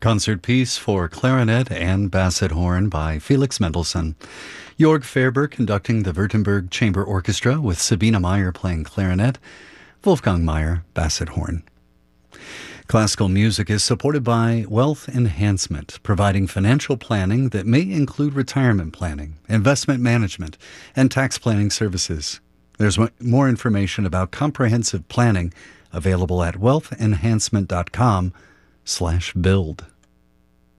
Concert piece for clarinet and basset horn by Felix Mendelssohn. Jörg Ferber conducting the Württemberg Chamber Orchestra with Sabine Meyer playing clarinet, Wolfgang Meyer basset horn. Classical music is supported by Wealth Enhancement, providing financial planning that may include retirement planning, investment management, and tax planning services. There's more information about comprehensive planning available at wealthenhancement.com/build.